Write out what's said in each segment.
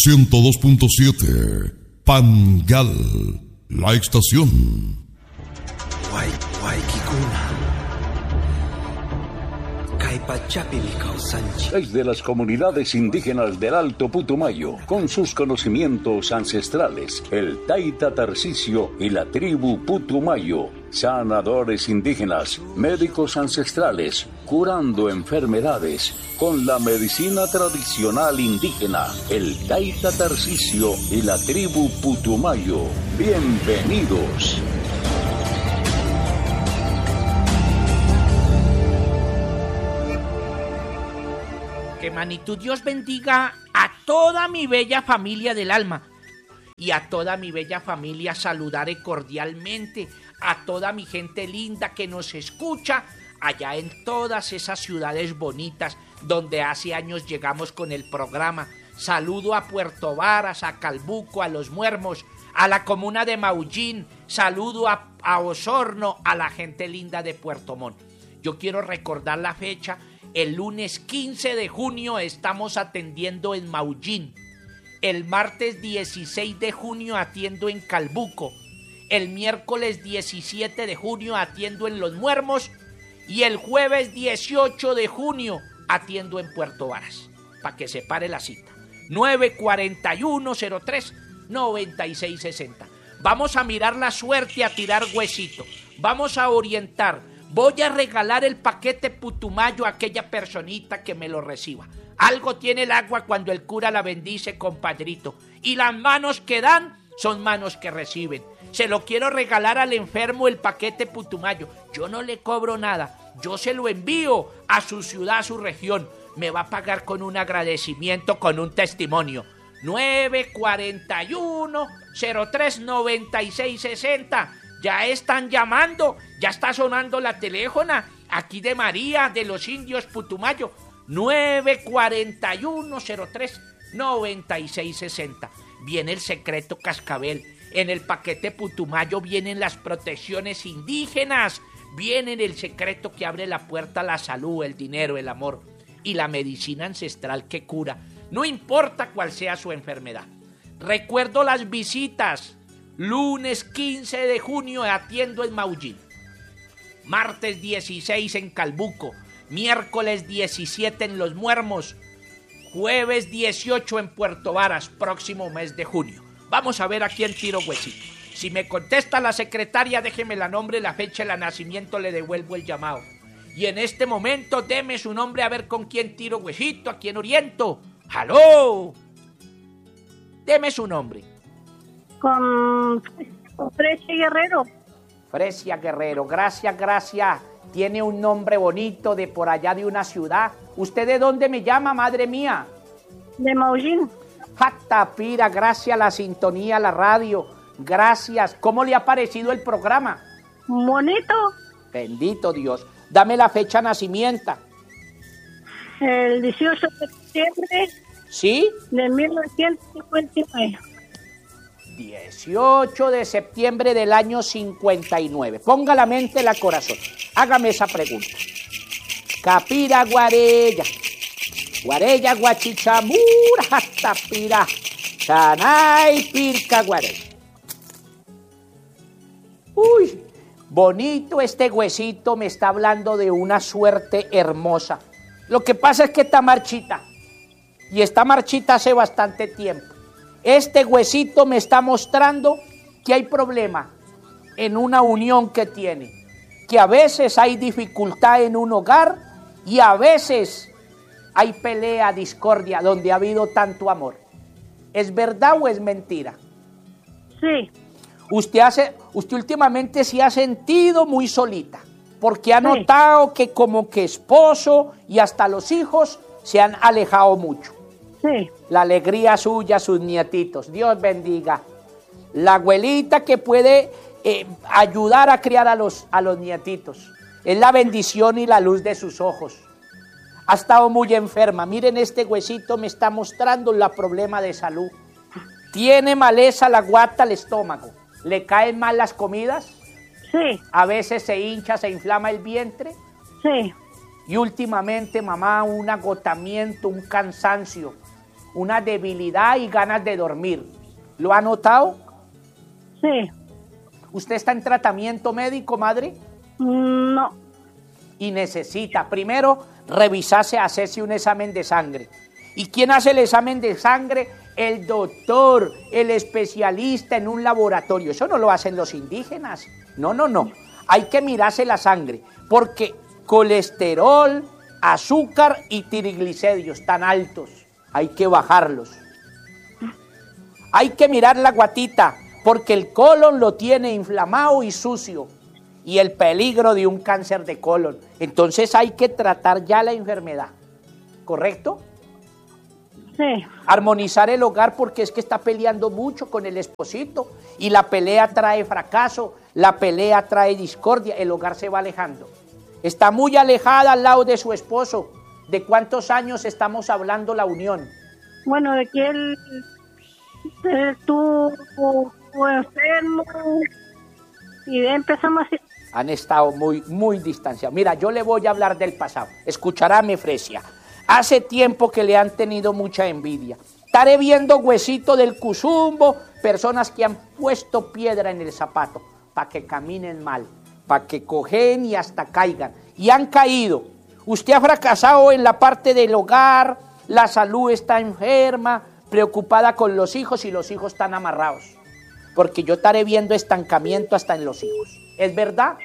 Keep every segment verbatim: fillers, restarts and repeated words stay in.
ciento dos punto siete Pangal, la estación. Guay, guay, Kikuna. Es de las comunidades indígenas del Alto Putumayo, con sus conocimientos ancestrales, el Taita Tarcisio y la tribu Putumayo, sanadores indígenas, médicos ancestrales, curando enfermedades con la medicina tradicional indígena, el Taita Tarcisio y la tribu Putumayo. Bienvenidos. Que Manitou Dios bendiga a toda mi bella familia del alma y a toda mi bella familia saludaré cordialmente a toda mi gente linda que nos escucha allá en todas esas ciudades bonitas donde hace años llegamos con el programa. Saludo a Puerto Varas, a Calbuco, a Los Muermos, a la comuna de Maullín, saludo a, a Osorno, a la gente linda de Puerto Montt. Yo quiero recordar la fecha. El lunes quince de junio estamos atendiendo en Maullín. El martes dieciséis de junio atiendo en Calbuco. El miércoles diecisiete de junio atiendo en Los Muermos. Y el jueves dieciocho de junio atiendo en Puerto Varas. Para que se pare la cita. nueve cuatro uno cero tres nueve seis seis cero. Vamos a mirar la suerte, a tirar huesito. Vamos a orientar. Voy a regalar el paquete Putumayo a aquella personita que me lo reciba. Algo tiene el agua cuando el cura la bendice, compadrito. Y las manos que dan son manos que reciben. Se lo quiero regalar al enfermo el paquete Putumayo. Yo no le cobro nada. Yo se lo envío a su ciudad, a su región. Me va a pagar con un agradecimiento, con un testimonio. nueve cuatro uno cero tres nueve seis seis cero. Ya están llamando, ya está sonando la teléfona, aquí de María, de los indios Putumayo, nueve cuatro uno cero tres nueve seis seis cero. Viene el secreto cascabel, en el paquete Putumayo vienen las protecciones indígenas, viene el secreto que abre la puerta a la salud, el dinero, el amor y la medicina ancestral que cura, no importa cuál sea su enfermedad. Recuerdo las visitas. Lunes quince de junio atiendo en Maullín, martes dieciséis en Calbuco, miércoles diecisiete en Los Muermos, jueves dieciocho en Puerto Varas, próximo mes de junio. Vamos a ver a quién tiro huesito. Si me contesta la secretaria, déjeme la nombre, la fecha de la nacimiento, le devuelvo el llamado. Y en este momento, deme su nombre a ver con quién tiro huesito, a quién oriento. ¡Aló! Deme su nombre. Con, con Fresia Guerrero. Fresia Guerrero, gracias, gracias. Tiene un nombre bonito de por allá de una ciudad. ¿Usted de dónde me llama, madre mía? De Maullín. Jatapira, gracias a la sintonía, a la radio. Gracias. ¿Cómo le ha parecido el programa? Bonito. Bendito Dios. Dame la fecha de nacimiento. El dieciocho de septiembre. ¿Sí? De mil novecientos cincuenta y nueve. dieciocho de septiembre del año cincuenta y nueve. Ponga la mente en la corazón. Hágame esa pregunta. Capira Guarella. Guarella Guachichamura Tapira. Chanay Pirca Guarella. Uy, bonito este huesito, me está hablando de una suerte hermosa. Lo que pasa es que está marchita. Y está marchita hace bastante tiempo. Este huesito me está mostrando que hay problema en una unión que tiene, que a veces hay dificultad en un hogar y a veces hay pelea, discordia, donde ha habido tanto amor. ¿Es verdad o es mentira? Sí. Usted, hace, usted últimamente se ha sentido muy solita, porque ha sí. notado que como que esposo y hasta los hijos se han alejado mucho. Sí. La alegría suya, sus nietitos. Dios bendiga. La abuelita que puede eh, ayudar a criar a los, a los nietitos. Es la bendición y la luz de sus ojos. Ha estado muy enferma. Miren, este huesito me está mostrando el problema de salud. Tiene maleza la guata, el estómago. ¿Le caen mal las comidas? Sí. A veces se hincha, se inflama el vientre. Sí. Y últimamente, mamá, un agotamiento, un cansancio. una debilidad y ganas de dormir. ¿Lo ha notado? Sí. ¿Usted está en tratamiento médico, madre? No. Y necesita, primero, revisarse, hacerse un examen de sangre. ¿Y quién hace el examen de sangre? El doctor, el especialista en un laboratorio. Eso no lo hacen los indígenas. No, no, no. Hay que mirarse la sangre, porque colesterol, azúcar y triglicéridos están altos. Hay que bajarlos. Hay que mirar la guatita, porque el colon lo tiene inflamado y sucio. Y el peligro de un cáncer de colon. Entonces hay que tratar ya la enfermedad. ¿Correcto? Sí. Armonizar el hogar, porque es que está peleando mucho con el esposito. Y la pelea trae fracaso, la pelea trae discordia, el hogar se va alejando. Está muy alejada al lado de su esposo. ¿De cuántos años estamos hablando la unión? Bueno, de que él eh, estuvo enfermo y de empezamos así. Han estado muy, muy distanciados. Mira, yo le voy a hablar del pasado. Escucharame, Fresia. Hace tiempo que le han tenido mucha envidia. Estaré viendo huesito del Cuzumbo, personas que han puesto piedra en el zapato para que caminen mal, para que cogen y hasta caigan. Y han caído. Usted ha fracasado en la parte del hogar, la salud está enferma, preocupada con los hijos y los hijos están amarrados. Porque yo estaré viendo estancamiento hasta en los hijos. ¿Es verdad?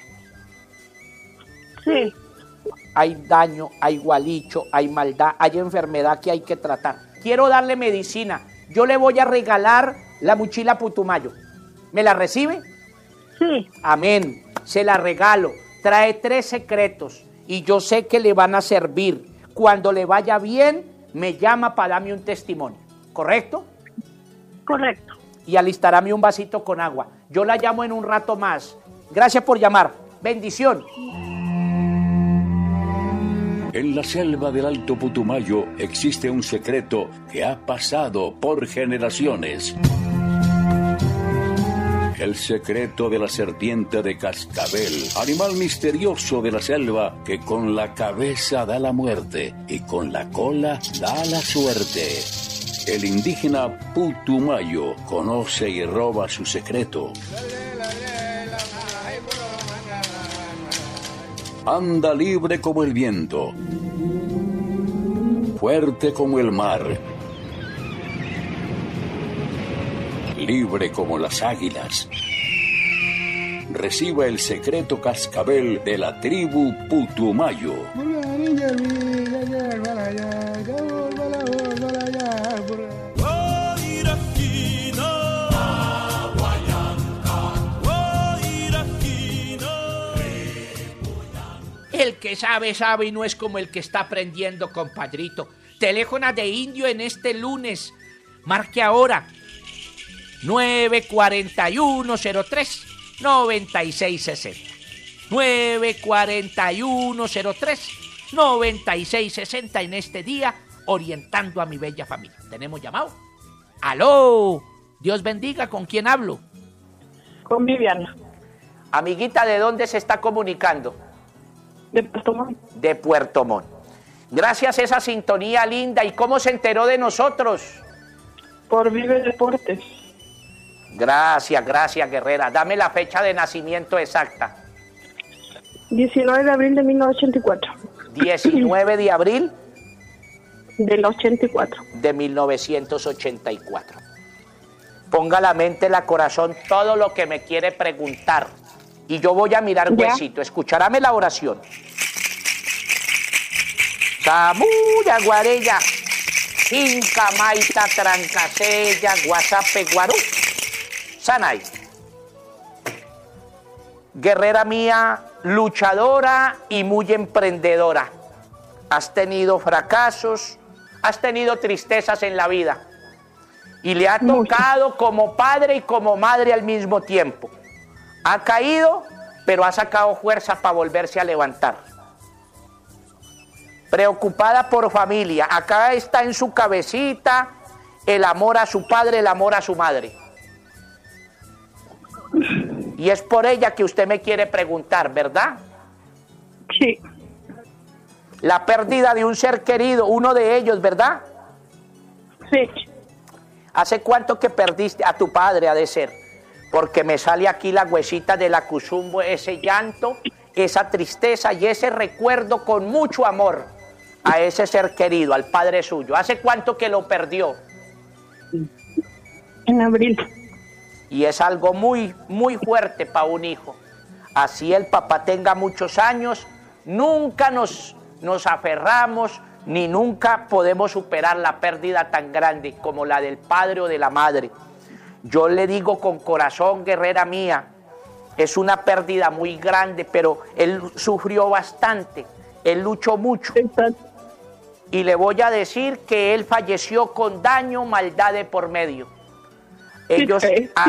Sí. Hay daño, hay gualicho, hay maldad, hay enfermedad que hay que tratar. Quiero darle medicina. Yo le voy a regalar la mochila Putumayo. ¿Me la recibe? Sí. Amén. Se la regalo. Trae tres secretos y yo sé que le van a servir. Cuando le vaya bien, me llama para darme un testimonio. ¿Correcto? Correcto. Y alistarame un vasito con agua. Yo la llamo en un rato más. Gracias por llamar. Bendición. En la selva del Alto Putumayo existe un secreto que ha pasado por generaciones. El secreto de la serpiente de cascabel, animal misterioso de la selva que con la cabeza da la muerte y con la cola da la suerte. El indígena Putumayo conoce y roba su secreto. Anda libre como el viento, fuerte como el mar, libre como las águilas. Reciba el secreto cascabel de la tribu Putumayo. El que sabe, sabe y no es como el que está aprendiendo, compadrito. Teléfono de indio en este lunes. Marque ahora. nueve cuatro uno cero tres nueve seis seis cero. nueve cuatro uno cero tres nueve seis seis cero en este día, orientando a mi bella familia. ¿Tenemos llamado? ¡Aló! Dios bendiga, ¿con quién hablo? Con Viviana. Amiguita, ¿de dónde se está comunicando? De Puerto Montt. De Puerto Montt. Gracias a esa sintonía linda. ¿Y cómo se enteró de nosotros? Por Vive Deportes. Gracias, gracias, guerrera. Dame la fecha de nacimiento exacta. diecinueve de abril de mil novecientos ochenta y cuatro. diecinueve de abril Del ochenta y cuatro. de mil novecientos ochenta y cuatro. Ponga la mente, la corazón, todo lo que me quiere preguntar. Y yo voy a mirar ¿Ya? huesito. Escucharame la oración. Samuya, Guarella, Inca, Maita, Trancasella, Guasape, Guarú, Sanay. Guerrera mía, luchadora y muy emprendedora. Has tenido fracasos, has tenido tristezas en la vida. Y le ha tocado como padre y como madre al mismo tiempo. Ha caído, pero ha sacado fuerza para volverse a levantar. Preocupada por familia. Acá está en su cabecita el amor a su padre, el amor a su madre. Y es por ella que usted me quiere preguntar, ¿verdad? Sí. La pérdida de un ser querido, uno de ellos, ¿verdad? Sí. ¿Hace cuánto que perdiste a tu padre, ha de ser? Porque me sale aquí la huesita de la Cuzumbo, ese llanto, esa tristeza y ese recuerdo con mucho amor a ese ser querido, al padre suyo. ¿Hace cuánto que lo perdió? En abril. Y es algo muy, muy fuerte para un hijo. Así el papá tenga muchos años, nunca nos, nos aferramos, ni nunca podemos superar la pérdida tan grande como la del padre o de la madre. Yo le digo con corazón, guerrera mía, es una pérdida muy grande, pero él sufrió bastante, él luchó mucho. Exacto. Y le voy a decir que él falleció con daño, maldad de por medio. Ellos Sí. a